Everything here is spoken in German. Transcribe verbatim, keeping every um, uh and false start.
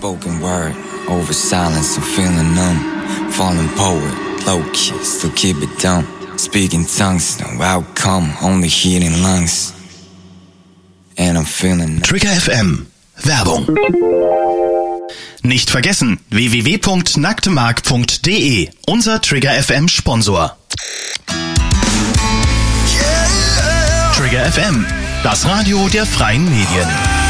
Spoken word, over silence, I'm feeling numb. Fallen poet, low key, still keep it dumb. Speaking tongues, no outcome, only heating lungs. And I'm feeling Trigger F M. Werbung. Nicht vergessen, w w w punkt nacktemark punkt d e, unser Trigger F M Sponsor. Trigger F M, das Radio der freien Medien.